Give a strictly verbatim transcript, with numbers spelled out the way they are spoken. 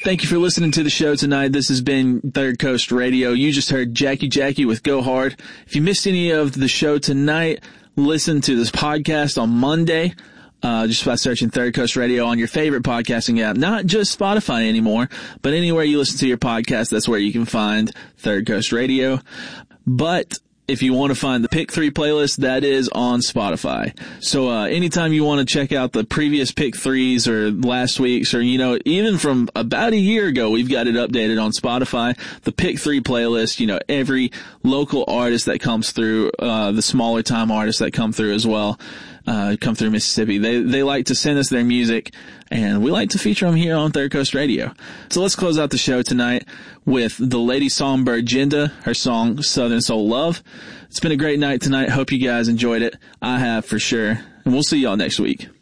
Thank you for listening to the show tonight. This has been Third Coast Radio. You just heard Jackie Jackie with Go Hard. If you missed any of the show tonight, listen to this podcast on Monday, uh, just by searching Third Coast Radio on your favorite podcasting app. Not just Spotify anymore, but anywhere you listen to your podcast, that's where you can find Third Coast Radio. But if you want to find the Pick three playlist, that is on Spotify. So, uh, anytime you want to check out the previous Pick threes or last week's or, you know, even from about a year ago, we've got it updated on Spotify. The Pick three playlist, you know, every local artist that comes through, uh, the smaller time artists that come through as well, uh, come through Mississippi. They, they like to send us their music, and we like to feature them here on Third Coast Radio. So let's close out the show tonight with the Lady Songbird Jinda, her song Southern Soul Love. It's been a great night tonight. Hope you guys enjoyed it. I have for sure. And we'll see y'all next week.